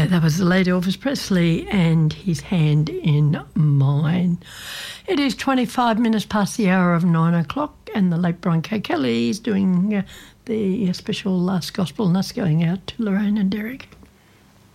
that was the late Elvis Presley and His Hand in Mine. It is 25 minutes past the hour of 9 o'clock and the late Brian K. Kelly is doing the special Last Gospel, and that's going out to Lorraine and Derek.